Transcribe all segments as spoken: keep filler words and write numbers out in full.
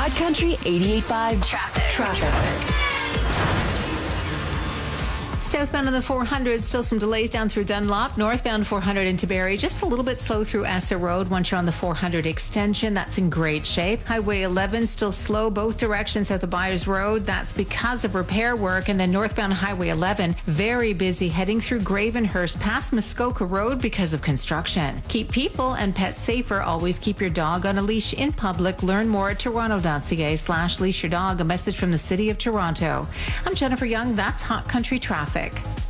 Hot Country eighty-eight point five Traffic. Traffic. Southbound on the four hundred, still some delays down through Dunlop. Northbound four hundred into Barrie, just a little bit slow through Essa Road once you're on the four hundred extension. That's in great shape. Highway eleven still slow both directions at the Byers Road. That's because of repair work. And then northbound Highway eleven, very busy heading through Gravenhurst past Muskoka Road because of construction. Keep people and pets safer. Always keep your dog on a leash in public. Learn more at toronto.ca slash leash your dog. A message from the City of Toronto. I'm Jennifer Young. That's Hot Country Traffic.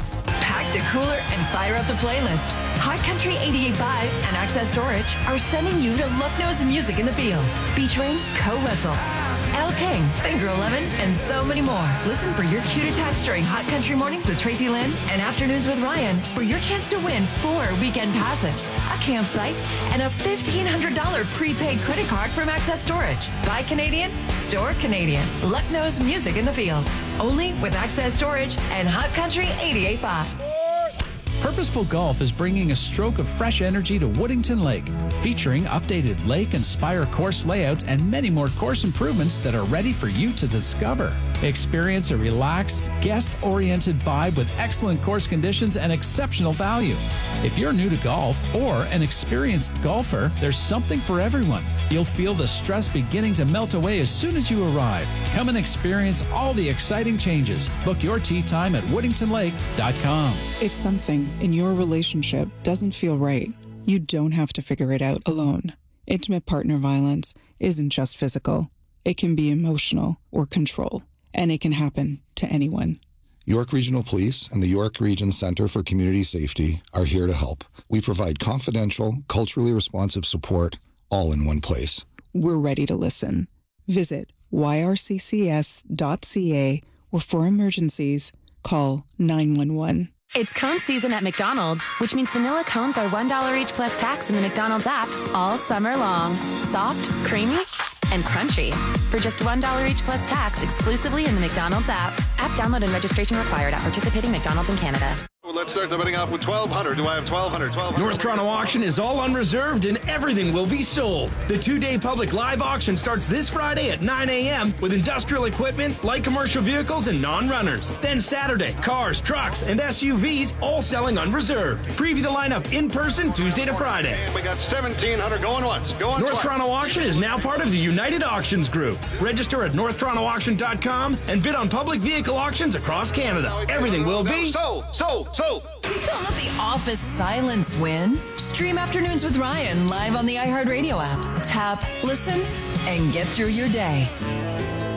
Pack the cooler and fire up the playlist. Hot Country eighty-eight point five and Access Storage are sending you to Lucknow's Music in the Fields, featuring Co Wetzel, Elle King, Finger eleven, and so many more. Listen for your cue to text during Hot Country Mornings with Tracy Lynn and Afternoons with Ryan for your chance to win four weekend passes, a campsite, and a fifteen hundred dollars prepaid credit card from Access Storage. Buy Canadian, store Canadian. Lucknow's Music in the Fields. Only with Access Storage and Hot Country eighty-eight point five. Purposeful Golf is bringing a stroke of fresh energy to Woodington Lake, featuring updated lake and spire course layouts and many more course improvements that are ready for you to discover. Experience a relaxed, guest-oriented vibe with excellent course conditions and exceptional value. If you're new to golf or an experienced golfer, there's something for everyone. You'll feel the stress beginning to melt away as soon as you arrive. Come and experience all the exciting changes. Book your tee time at woodington lake dot com. If something in your relationship doesn't feel right, you don't have to figure it out alone. Intimate partner violence isn't just physical. It can be emotional or control, and it can happen to anyone. York Regional Police and the York Region Centre for Community Safety are here to help. We provide confidential, culturally responsive support all in one place. We're ready to listen. Visit y r c c s dot c a or for emergencies, call nine one one. It's cone season at McDonald's, which means vanilla cones are one dollar each plus tax in the McDonald's app all summer long. Soft, creamy, and crunchy. For just one dollar each plus tax exclusively in the McDonald's app. App download and registration required at participating McDonald's in Canada. Well, let's start the bidding off with twelve hundred. Do I have twelve hundred? twelve hundred. North Toronto Auction is all unreserved and everything will be sold. The two-day public live auction starts this Friday at nine a.m. with industrial equipment, light commercial vehicles, and non-runners. Then Saturday, cars, trucks, and S U Vs all selling unreserved. Preview the lineup in person Tuesday to Friday. And we got seventeen hundred going once. Going North twice. Toronto Auction is now part of the United Auctions Group. Register at north toronto auction dot com and bid on public vehicle auctions across Canada. Everything will be sold, sold, sold. Don't let the office silence win. Stream Afternoons with Ryan live on the iHeartRadio app. Tap, listen, and get through your day.